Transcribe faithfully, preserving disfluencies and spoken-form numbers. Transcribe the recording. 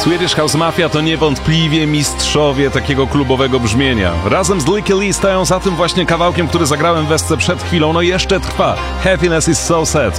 Swedish House Mafia to niewątpliwie mistrzowie takiego klubowego brzmienia. Razem z Lykke Li stają za tym właśnie kawałkiem, który zagrałem w Esce przed chwilą. No jeszcze trwa. Happiness is so sad.